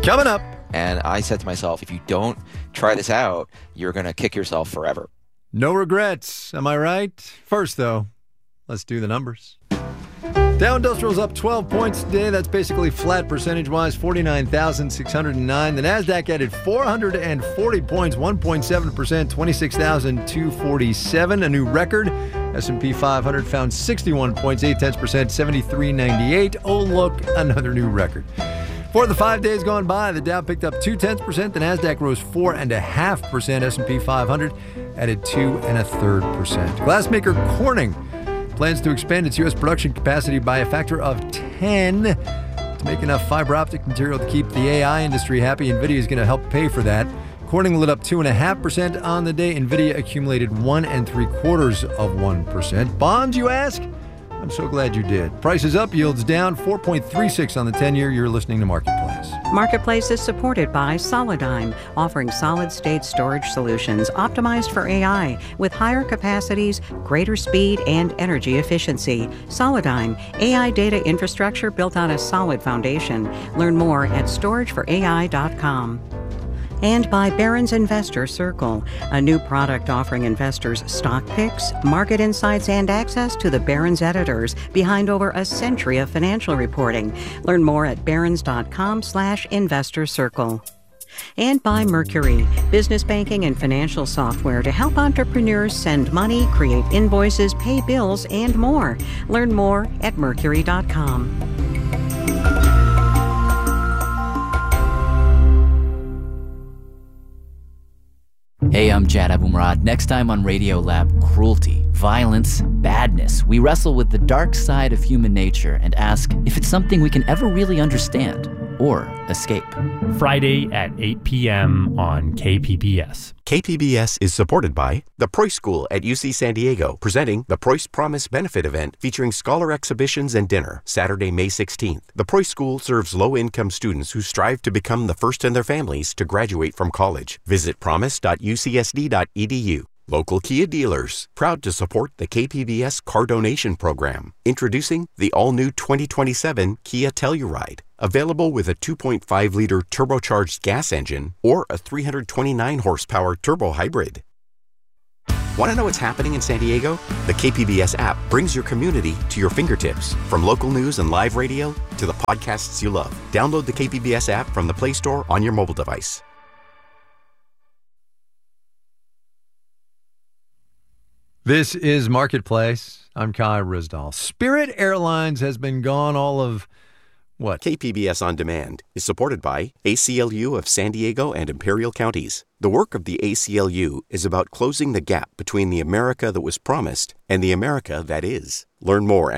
Coming up. And I said to myself, if you don't try this out, you're going to kick yourself forever. No regrets. Am I right? First, though, let's do the numbers. Dow Industrial's up 12 points today. That's basically flat percentage-wise, 49,609. The NASDAQ added 440 points, 1.7%, 26,247, a new record. S&P 500 found 61 points, 0.8%, 73.98. Oh, look, another new record. For the 5 days gone by, the Dow picked up 0.2%, the NASDAQ rose 4.5%, S&P 500 added 2.33%. Glassmaker Corning plans to expand its U.S. production capacity by a factor of 10 to make enough fiber optic material to keep the AI industry happy. NVIDIA is going to help pay for that. Corning lit up 2.5% on the day. NVIDIA accumulated 1.75%. Bonds, you ask? I'm so glad you did. Prices up, yields down, 4.36 on the 10-year. You're listening to Marketplace. Marketplace is supported by Solidigm, offering solid-state storage solutions optimized for AI with higher capacities, greater speed, and energy efficiency. Solidigm, AI data infrastructure built on a solid foundation. Learn more at storageforai.com. And by Barron's Investor Circle, a new product offering investors stock picks, market insights, and access to the Barron's editors behind over a century of financial reporting. Learn more at barrons.com/investor circle. And by Mercury, business banking and financial software to help entrepreneurs send money, create invoices, pay bills, and more. Learn more at mercury.com. Hey, I'm Jad Abumrad. Next time on Radiolab, cruelty, violence, badness. We wrestle with the dark side of human nature and ask if it's something we can ever really understand or escape. Friday at 8 p.m. on KPBS. KPBS is supported by the Preuss School at UC San Diego, presenting the Preuss Promise Benefit Event featuring scholar exhibitions and dinner, Saturday, May 16th. The Preuss School serves low-income students who strive to become the first in their families to graduate from college. Visit promise.ucsd.edu. Local Kia dealers, proud to support the KPBS Car Donation Program. Introducing the all-new 2027 Kia Telluride. Available with a 2.5-liter turbocharged gas engine or a 329-horsepower turbo hybrid. Want to know what's happening in San Diego? The KPBS app brings your community to your fingertips. From local news and live radio to the podcasts you love. Download the KPBS app from the Play Store on your mobile device. This is Marketplace. I'm Kai Rizdal. Spirit Airlines has been gone all of what? KPBS On Demand is supported by ACLU of San Diego and Imperial Counties. The work of the ACLU is about closing the gap between the America that was promised and the America that is. Learn more at